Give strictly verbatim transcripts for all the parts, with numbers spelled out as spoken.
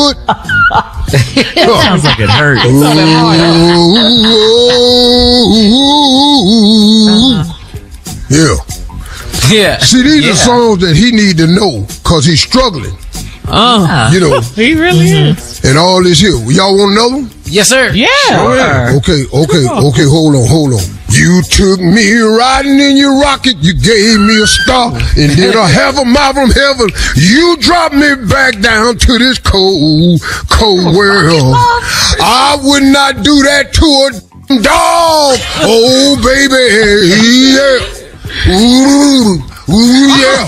would. It sounds like it hurt. Ooh, uh-huh. Yeah. Yeah. See, these yeah. are songs that he need to know because he's struggling. Oh. You know. He really mm-hmm. is. And all this here. Y'all want another one? Yes, sir. Yeah. Sure. Okay, okay, okay. Hold on, hold on. You took me riding in your rocket. You gave me a star. And then a half a mile from heaven, you dropped me back down to this cold, cold world. I would not do that to a dog. Oh, baby. Yeah. Ooh, ooh, yeah.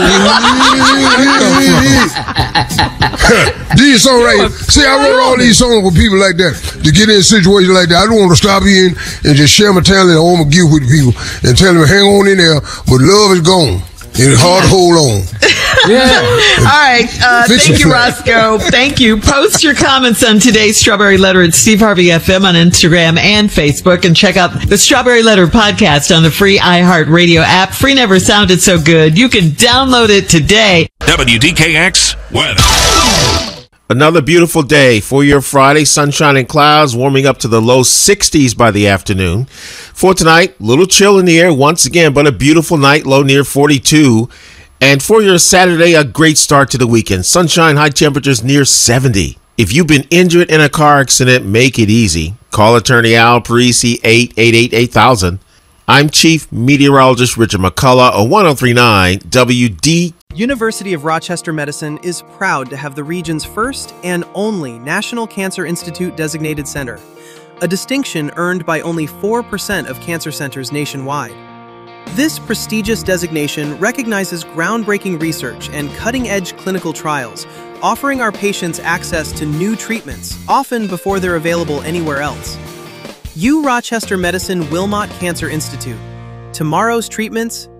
These songs right here. See, I wrote all these songs for people like that to get in a situation like that. I don't want to stop in and just share my talent. I want to give with the people and tell them hang on in there, but love is gone. It's hard to hold on. Yeah. All right. Uh, thank you, Roscoe. Thank you. Post your comments on today's Strawberry Letter at Steve Harvey F M on Instagram and Facebook. And check out the Strawberry Letter podcast on the free iHeartRadio app. Free never sounded so good. You can download it today. W D K X weather. Another beautiful day for your Friday. Sunshine and clouds warming up to the low sixties by the afternoon. For tonight, little chill in the air once again, but a beautiful night, low near forty-two. And for your Saturday, a great start to the weekend. Sunshine, high temperatures near seventy. If you've been injured in a car accident, make it easy. Call attorney Al Parisi, eight eight eight, eight thousand. I'm Chief Meteorologist Richard McCullough, a one oh three point nine W D. University of Rochester Medicine is proud to have the region's first and only National Cancer Institute designated center, a distinction earned by only four percent of cancer centers nationwide. This prestigious designation recognizes groundbreaking research and cutting-edge clinical trials, offering our patients access to new treatments, often before they're available anywhere else. U Rochester Medicine Wilmot Cancer Institute. Tomorrow's treatments